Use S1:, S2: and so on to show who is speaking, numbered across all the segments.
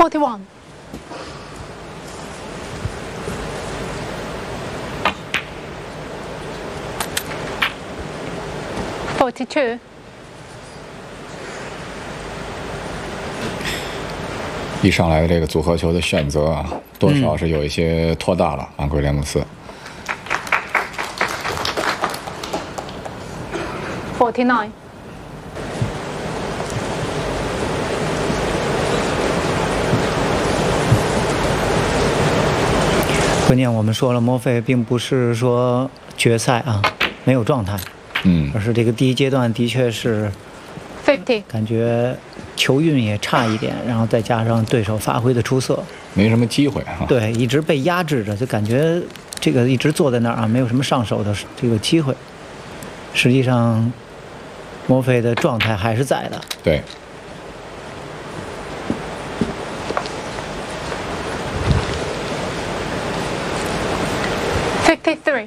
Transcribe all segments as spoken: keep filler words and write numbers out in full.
S1: forty-one. forty-two.
S2: 一上来的这个组合球的选择啊，多少是有一些拖大了啊，威廉姆斯。
S1: forty-nine.
S3: 关键我们说了，莫菲并不是说决赛啊没有状态，
S2: 嗯，
S3: 而是这个第一阶段的确是
S1: fifty.
S3: 感觉球运也差一点，然后再加上对手发挥的出色，
S2: 没什么机会啊。
S3: 对，一直被压制着，就感觉这个一直坐在那儿啊，没有什么上手的这个机会。实际上，莫菲的状态还是在的。
S2: 对。
S1: fifty-three.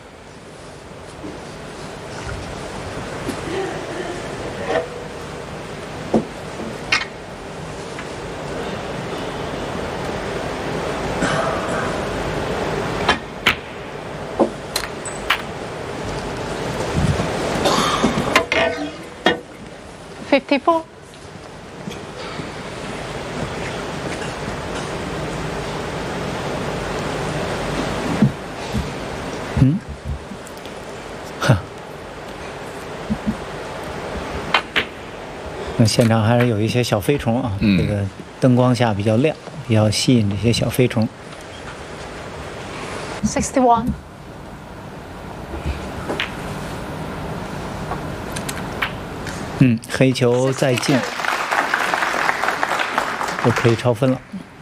S1: 54.
S3: 嗯，哈，那现场还是有一些小飞虫啊，
S2: 嗯、
S3: 这个灯光下比较亮，比较吸引这些小飞虫。
S1: sixty-one.
S3: 嗯，黑球再进，就可以超分了。